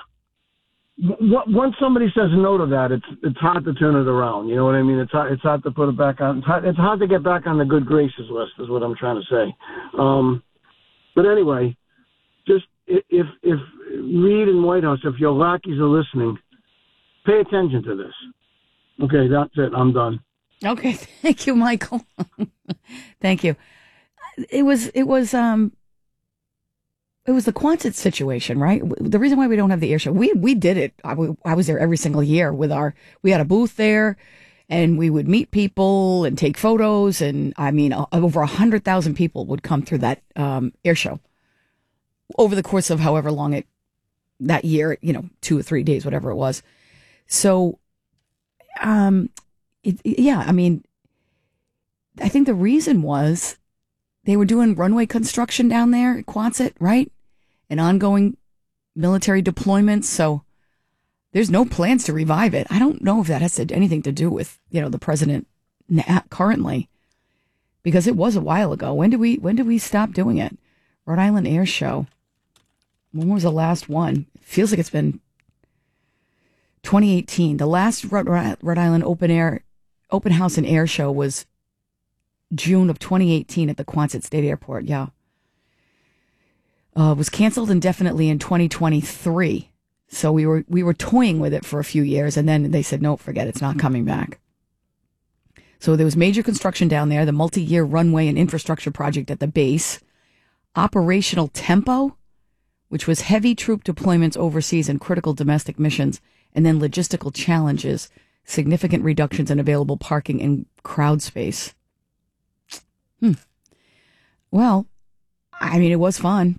Once somebody says no to that, it's it's hard to turn it around. You know what I mean? It's hard, it's hard to put it back on. It's hard, it's hard to get back on the good graces list, is what I'm trying to say. Um, but anyway, just if if Reid and White House, if your lackeys are listening, pay attention to this. Okay, that's it. I'm done. Okay, thank you, Michael. Thank you. It was it was um. It was the Quonset situation, right? The reason why we don't have the air show, we we did it. I, I was there every single year with our, we had a booth there, and we would meet people and take photos, and I mean, over a hundred thousand people would come through that um, air show over the course of however long it, that year, you know, two or three days, whatever it was. So, um, it, yeah, I mean, I think the reason was they were doing runway construction down there at Quonset, right? And ongoing military deployments. So there's no plans to revive it. I don't know if that has to, anything to do with, you know, the president currently, because it was a while ago. When did we, when did we stop doing it? Rhode Island Air Show. When was the last one? It feels like it's been twenty eighteen. The last Rhode, Rhode Island open air, open house and air show was June of twenty eighteen at the Quonset State Airport. Yeah. Uh, was canceled indefinitely in twenty twenty-three. So we were, we were toying with it for a few years, and then they said, nope, forget it. It's not coming back. So there was major construction down there, the multi-year runway and infrastructure project at the base, operational tempo, which was heavy troop deployments overseas and critical domestic missions, and then logistical challenges, significant reductions in available parking and crowd space. Hmm. Well, I mean, it was fun.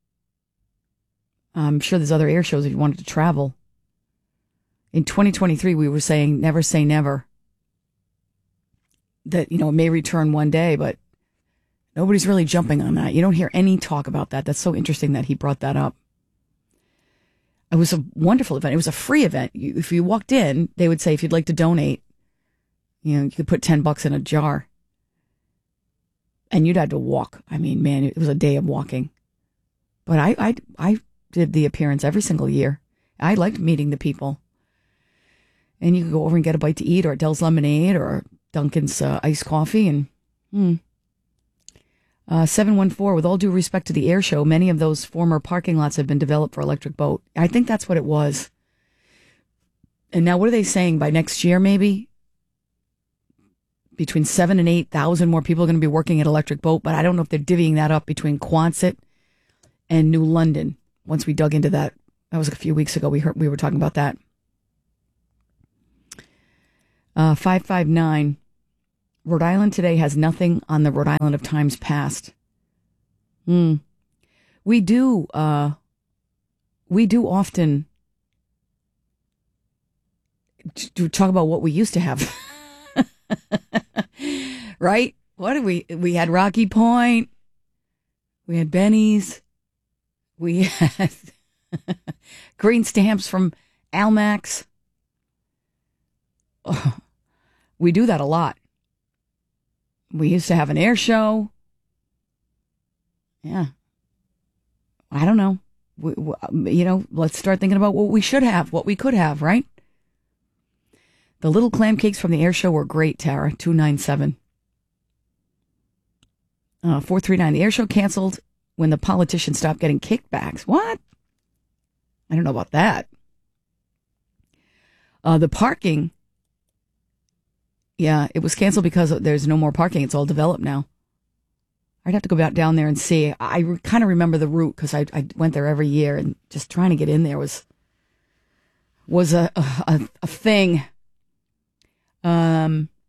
I'm sure there's other air shows if you wanted to travel. In twenty twenty-three, we were saying never say never. That, you know, it may return one day, but nobody's really jumping on that. You don't hear any talk about that. That's so interesting that he brought that up. It was a wonderful event. It was a free event. You, if you walked in, they would say, if you'd like to donate, you know, you could put ten bucks in a jar. And you'd have to walk. I mean, man, it was a day of walking. But I, I, I did the appearance every single year. I liked meeting the people. And you can go over and get a bite to eat, or at Dell's Lemonade, or Dunkin's uh, iced coffee. And hmm. uh, seven one four, with all due respect to the air show, many of those former parking lots have been developed for electric boat. I think that's what it was. And now what are they saying? By next year, maybe? Between seven and eight thousand more people are going to be working at Electric Boat, but I don't know if they're divvying that up between Quonset and New London. Once we dug into that, that was a few weeks ago. We heard we were talking about that. Uh, five five nine, Rhode Island today has nothing on the Rhode Island of times past. Hmm. We do. Uh, we do often to talk about what we used to have. Right? What did we, we had Rocky Point. We had Benny's. We had green stamps from Almax. Oh, we do that a lot. We used to have an air show. Yeah. I don't know. We, we, you know, let's start thinking about what we should have, what we could have, right? The little clam cakes from the air show were great, Tara. two nine seven. Uh, four three nine. The air show canceled when the politicians stopped getting kickbacks. What? I don't know about that. Uh, the parking. Yeah, it was canceled because there's no more parking. It's all developed now. I'd have to go back down there and see. I re- kind of remember the route because I, I went there every year, and just trying to get in there was was a a, a thing. Um.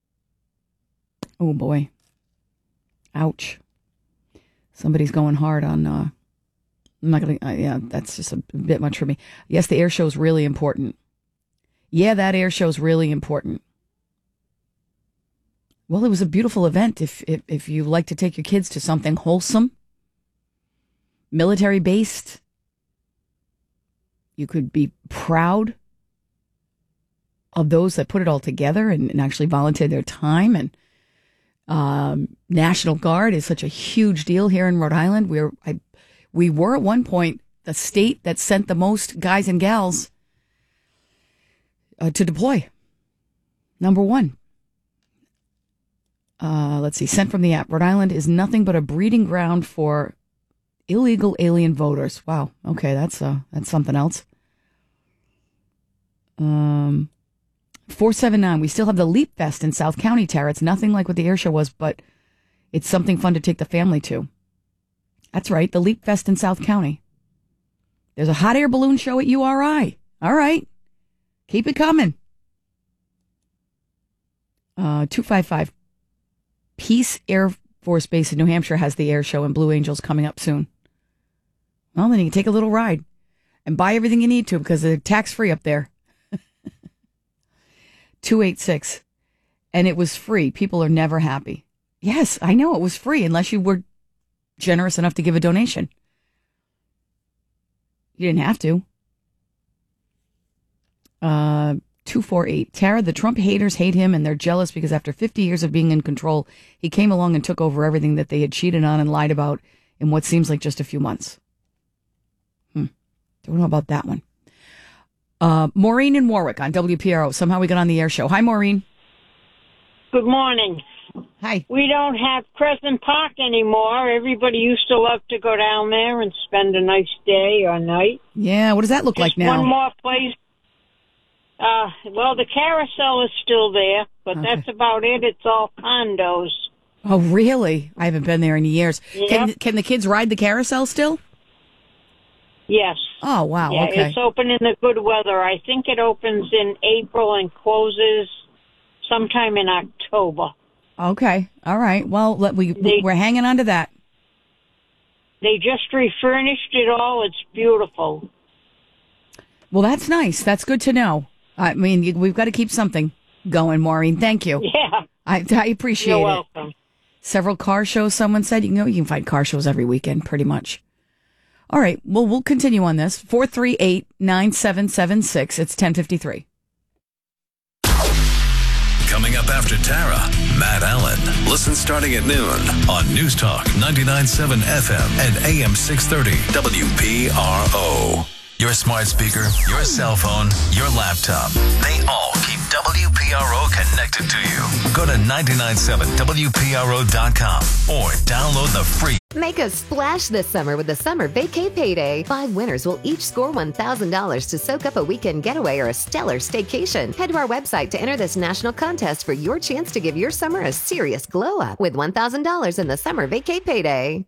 Oh boy. Ouch. Somebody's going hard on. Uh, I'm not gonna. Uh, yeah, that's just a bit much for me. Yes, the air show's really important. Yeah, that air show's really important. Well, it was a beautiful event. If if if you like to take your kids to something wholesome, military based, you could be proud of those that put it all together and, and actually volunteered their time. And um, National Guard is such a huge deal here in Rhode Island. We're I, we were at one point the state that sent the most guys and gals uh, to deploy. Number one. Uh, let's see, sent from the app. Rhode Island is nothing but a breeding ground for illegal alien voters. Wow. Okay, that's uh, that's something else. Um, four seven nine. We still have the Leap Fest in South County, Tara. It's nothing like what the air show was, but it's something fun to take the family to. That's right, the Leap Fest in South County. There's a hot air balloon show at U R I. All right, keep it coming. Uh, two five five. Peace Air Force Base in New Hampshire has the air show, and Blue Angels coming up soon. Well, then you can take a little ride and buy everything you need to because they're tax-free up there. two eight six. And it was free. People are never happy. Yes, I know it was free unless you were generous enough to give a donation. You didn't have to. Uh... two four eight. Tara, the Trump haters hate him and they're jealous because after fifty years of being in control, he came along and took over everything that they had cheated on and lied about in what seems like just a few months. Hmm. Don't know about that one. Uh, Maureen in Warwick on W P R O. Somehow we got on the air show. Hi, Maureen. Good morning. Hi. We don't have Crescent Park anymore. Everybody used to love to go down there and spend a nice day or night. Yeah, what does that look Just like now? One more place. Uh, well, the carousel is still there, but Okay. that's about it. It's all condos. Oh, really? I haven't been there in years. Yep. Can can the kids ride the carousel still? Yes. Oh, wow. Yeah, okay. it's open in the good weather. I think it opens in April and closes sometime in October. Okay. All right. Well, let, we, They- we're hanging on to that. They just refurnished it all. It's beautiful. Well, that's nice. That's good to know. I mean, you- we've got to keep something going, Maureen. Thank you. Yeah. I, I appreciate You're it. welcome. Several car shows, someone said. You can, go, you can find car shows every weekend, pretty much. All right. Well, we'll continue on this. four three eight, nine seven seven six. It's ten fifty-three. Coming up after Tara, Matt Allen. Listen starting at noon on News Talk ninety-nine point seven F M and A M six thirty W P R O. Your smart speaker, your cell phone, your laptop. They all keep W P R O connected to you. Go to nine nine seven W P R O dot com or download the free. Make a splash this summer with the Summer Vacay Payday. Five winners will each score one thousand dollars to soak up a weekend getaway or a stellar staycation. Head to our website to enter this national contest for your chance to give your summer a serious glow up with one thousand dollars in the Summer Vacay Payday.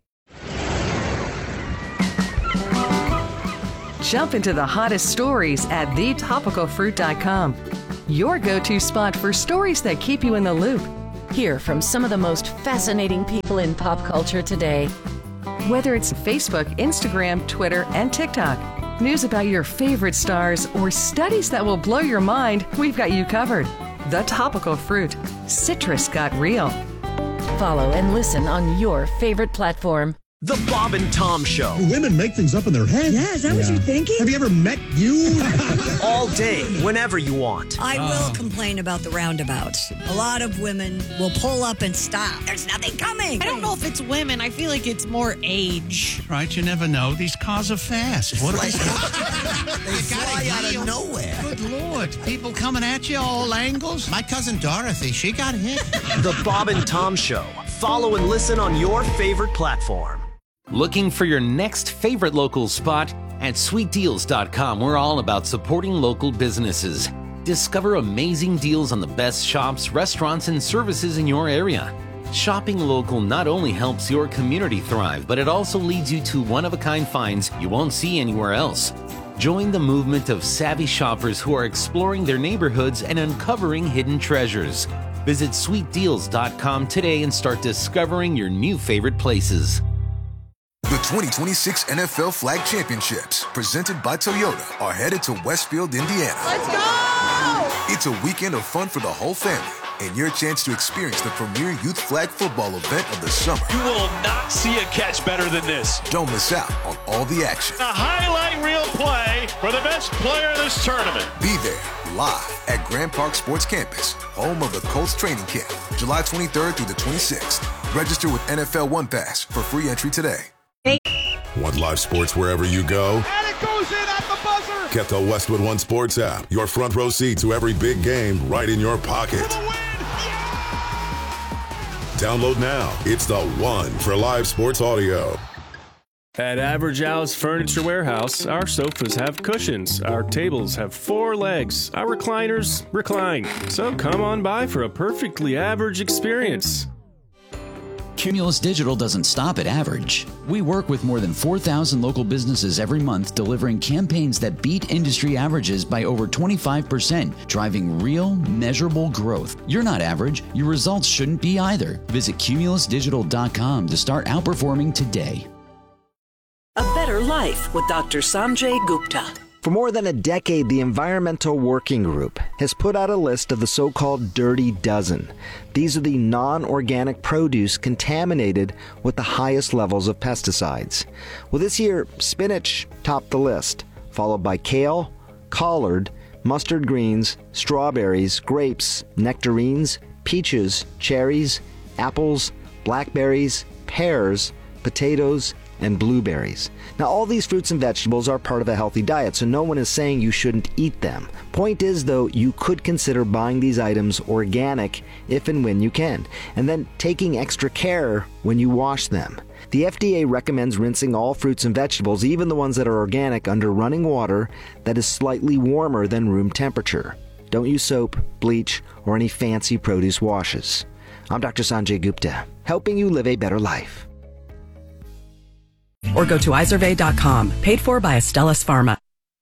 Jump into the hottest stories at the topical fruit dot com. Your go-to spot for stories that keep you in the loop. Hear from some of the most fascinating people in pop culture today. Whether it's Facebook, Instagram, Twitter, and TikTok, news about your favorite stars, or studies that will blow your mind, we've got you covered. The Topical Fruit. Citrus got real. Follow and listen on your favorite platform. The Bob and Tom Show. Women make things up in their head. Yeah, is that what you're thinking? Have you ever met you? All day, whenever you want. I will complain about the roundabouts. A lot of women will pull up and stop. There's nothing coming. I don't know if it's women. I feel like it's more age. Right, you never know. These cars are fast. What Like- they fly out of nowhere. Good Lord. People coming at you all angles. My cousin Dorothy, she got hit. The Bob and Tom Show. Follow and listen on your favorite platform. Looking for your next favorite local spot? At sweet deals dot com, we're all about supporting local businesses. Discover amazing deals on the best shops, restaurants, and services in your area. Shopping local not only helps your community thrive, but it also leads you to one-of-a-kind finds you won't see anywhere else. Join the movement of savvy shoppers who are exploring their neighborhoods and uncovering hidden treasures. Visit sweet deals dot com today and start discovering your new favorite places. The twenty twenty-six N F L Flag Championships, presented by Toyota, are headed to Westfield, Indiana. Let's go! It's a weekend of fun for the whole family and your chance to experience the premier youth flag football event of the summer. You will not see a catch better than this. Don't miss out on all the action. A highlight reel play for the best player of this tournament. Be there live at Grand Park Sports Campus, home of the Colts training camp, July twenty-third through the twenty-sixth. Register with N F L One Pass for free entry today. Want live sports wherever you go? And it goes in at the buzzer. Get the Westwood One Sports app. Your front row seat to every big game right in your pocket. Download now. It's the one for live sports audio. At Average Al's Furniture Warehouse, our sofas have cushions, our tables have four legs, our recliners recline. So come on by for a perfectly average experience. Cumulus Digital doesn't stop at average. We work with more than four thousand local businesses every month, delivering campaigns that beat industry averages by over twenty-five percent, driving real, measurable growth. You're not average. Your results shouldn't be either. Visit cumulus digital dot com to start outperforming today. A Better Life with Doctor Sanjay Gupta. For more than a decade, the Environmental Working Group has put out a list of the so-called Dirty Dozen. These are the non-organic produce contaminated with the highest levels of pesticides. Well, this year, spinach topped the list, followed by kale, collard, mustard greens, strawberries, grapes, nectarines, peaches, cherries, apples, blackberries, pears, potatoes, and blueberries. Now, all these fruits and vegetables are part of a healthy diet, so no one is saying you shouldn't eat them. Point is, though, you could consider buying these items organic if and when you can, and then taking extra care when you wash them. The F D A recommends rinsing all fruits and vegetables, even the ones that are organic, under running water that is slightly warmer than room temperature. Don't use soap, bleach, or any fancy produce washes. I'm Doctor Sanjay Gupta, helping you live a better life. Or go to izervay dot com, paid for by Astellas Pharma.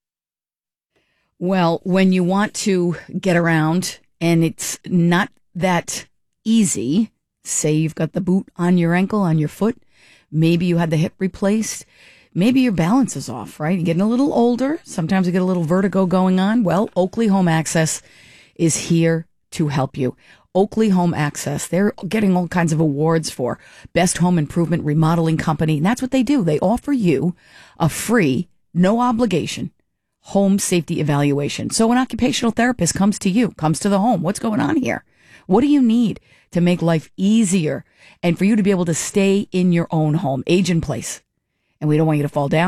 Well, when you want to get around and it's not that easy, say you've got the boot on your ankle, on your foot, maybe you had the hip replaced, maybe your balance is off, right? You're getting a little older. Sometimes you get a little vertigo going on. Well, Oakley Home Access is here to help you. Oakley Home Access, they're getting all kinds of awards for Best Home Improvement Remodeling Company. And that's what they do. They offer you a free, no obligation home safety evaluation. So an occupational therapist comes to you, comes to the home. What's going on here? What do you need to make life easier and for you to be able to stay in your own home, age in place? And we don't want you to fall down,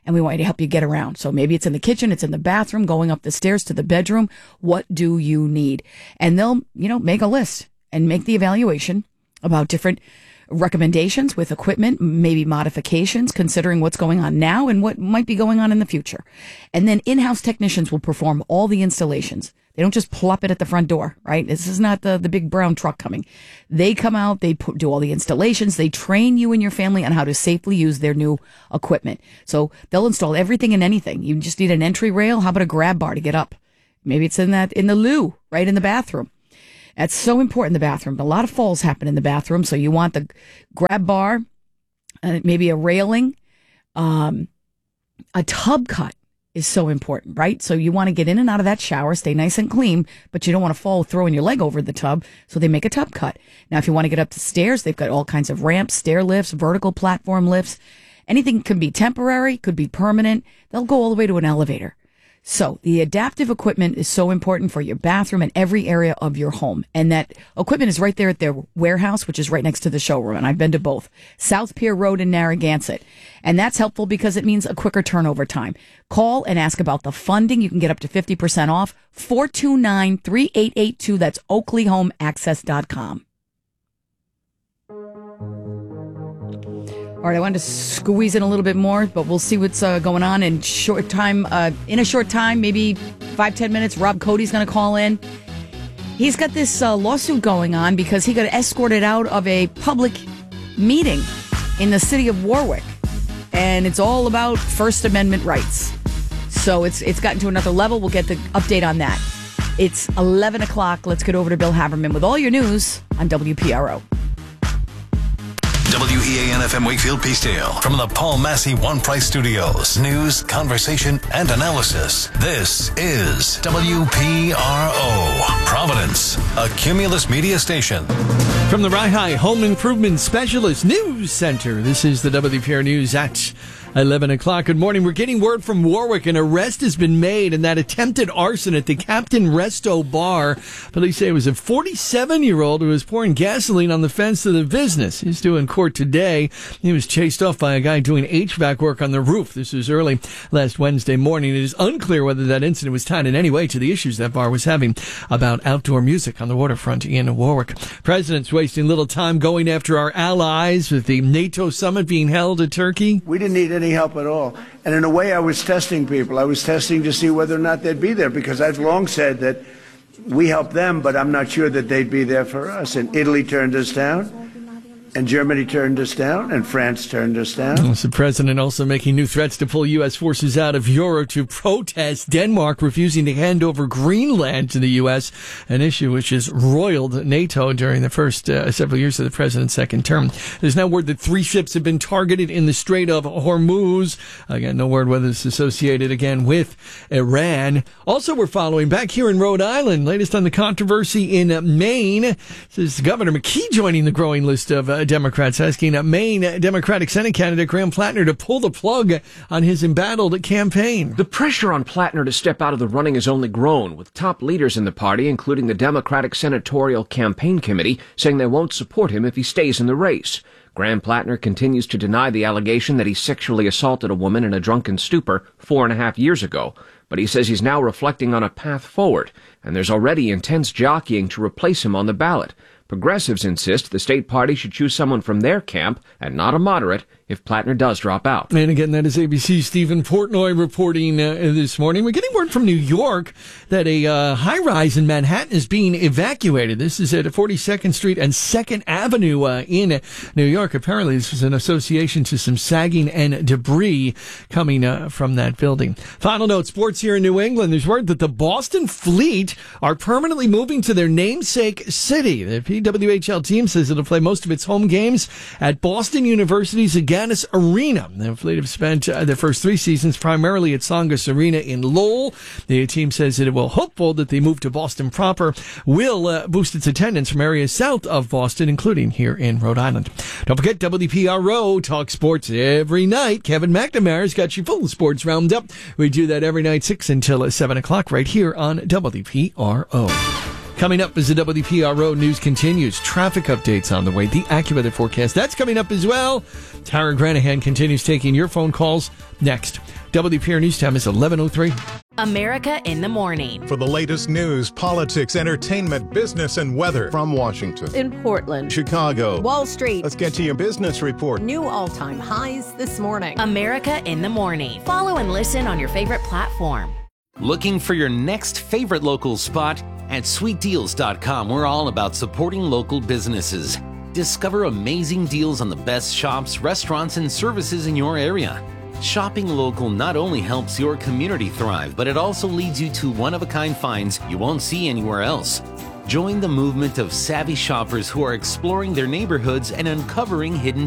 and we want you to help you get around. So maybe it's in the kitchen, it's in the bathroom, going up the stairs to the bedroom. What do you need? And they'll, you know, make a list and make the evaluation about different recommendations with equipment, maybe modifications, considering what's going on now and what might be going on in the future. And then in-house technicians will perform all the installations. They don't just plop it at the front door, right? This is not the, the big brown truck coming. They come out, they put, do all the installations, they train you and your family on how to safely use their new equipment. So they'll install everything and anything. You just need an entry rail. How about a grab bar to get up? Maybe it's in that, in the loo, right in the bathroom. That's so important in the bathroom. A lot of falls happen in the bathroom, so you want the grab bar, uh, maybe a railing. Um, a tub cut is so important, right? So you want to get in and out of that shower, stay nice and clean, but you don't want to fall throwing your leg over the tub, so they make a tub cut. Now, if you want to get up the stairs, they've got all kinds of ramps, stair lifts, vertical platform lifts. Anything can be temporary, could be permanent. They'll go all the way to an elevator. So the adaptive equipment is so important for your bathroom and every area of your home. And that equipment is right there at their warehouse, which is right next to the showroom. And I've been to both. South Pier Road in Narragansett. And that's helpful because it means a quicker turnover time. Call and ask about the funding. You can get up to fifty percent off. four two nine, three eight eight two. That's oakley home access dot com. All right, I wanted to squeeze in a little bit more, but we'll see what's uh, going on in short time. Uh, in a short time, maybe five, ten minutes, Rob Cody's going to call in. He's got this uh, lawsuit going on because he got escorted out of a public meeting in the city of Warwick, and it's all about First Amendment rights. So it's it's gotten to another level. We'll get the update on that. It's eleven o'clock. Let's get over to Bill Haberman with all your news on W P R O. W E A N F M Wakefield Peacedale from the Paul Massey One Price Studios. News, conversation, and analysis. This is W P R O, Providence, a Cumulus media station. From the Rye Home Improvement Specialist News Center, this is the W P R News at eleven o'clock. Good morning. We're getting word from Warwick. An arrest has been made in that attempted arson at the Captain Resto bar. Police say it was a forty-seven-year-old who was pouring gasoline on the fence of the business. He's due in court today. He was chased off by a guy doing H V A C work on the roof. This was early last Wednesday morning. It is unclear whether that incident was tied in any way to the issues that bar was having about outdoor music on the waterfront in Warwick. President's wasting little time going after our allies with the NATO summit being held in Turkey. We didn't need any help at all. And in a way, I was testing people. I was testing to see whether or not they'd be there, because I've long said that we help them, but I'm not sure that they'd be there for us. And Italy turned us down, and Germany turned us down, and France turned us down. The president also making new threats to pull U S forces out of Europe to protest Denmark refusing to hand over Greenland to the U S, an issue which has roiled NATO during the first uh, several years of the president's second term. There's now word that three ships have been targeted in the Strait of Hormuz. Again, no word whether it's associated again with Iran. Also, we're following back here in Rhode Island, latest on the controversy in Maine. This is Governor McKee joining the growing list of uh, Democrats asking a Maine Democratic Senate candidate Graham Plattner to pull the plug on his embattled campaign. The pressure on Plattner to step out of the running has only grown, with top leaders in the party, including the Democratic Senatorial Campaign Committee, saying they won't support him if he stays in the race. Graham Plattner continues to deny the allegation that he sexually assaulted a woman in a drunken stupor four and a half years ago, but he says he's now reflecting on a path forward, and there's already intense jockeying to replace him on the ballot. Progressives insist the state party should choose someone from their camp and not a moderate if Plattner does drop out. And again, that is A B C's Stephen Portnoy reporting uh, this morning. We're getting word from New York that a uh, high-rise in Manhattan is being evacuated. This is at forty-second Street and second Avenue uh, in New York. Apparently, this was an association to some sagging and debris coming uh, from that building. Final note, sports here in New England. There's word that the Boston Fleet are permanently moving to their namesake city. The P W H L team says it'll play most of its home games at Boston University's Agganis Arena. The Fleet have spent uh, their first three seasons primarily at Tsongas Arena in Lowell. The team says it will hopeful that the move to Boston proper will uh, boost its attendance from areas south of Boston, including here in Rhode Island. Don't forget, W P R O talk sports every night. Kevin McNamara's got your full sports roundup. We do that every night, six until seven o'clock, right here on W P R O. Coming up as the W P R O news continues, traffic updates on the way, the AccuWeather forecast, that's coming up as well. Tara Granahan continues taking your phone calls next. W P R News Time is eleven oh three. America in the Morning. For the latest news, politics, entertainment, business, and weather from Washington, in Portland, Chicago, Wall Street. Let's get to your business report. New all-time highs this morning. America in the Morning. Follow and listen on your favorite platform. Looking for your next favorite local spot? At sweet deals dot com, we're all about supporting local businesses. Discover amazing deals on the best shops, restaurants, and services in your area. Shopping local not only helps your community thrive, but it also leads you to one-of-a-kind finds you won't see anywhere else. Join the movement of savvy shoppers who are exploring their neighborhoods and uncovering hidden